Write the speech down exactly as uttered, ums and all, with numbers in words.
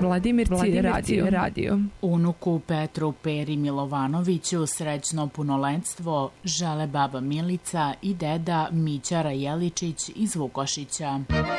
Vladimirci, Vladimirci radio. radio. Unuku Petru Peri Milovanoviću srećno punoletstvo žele baba Milica i deda Mića Rajeličić iz Vukošića.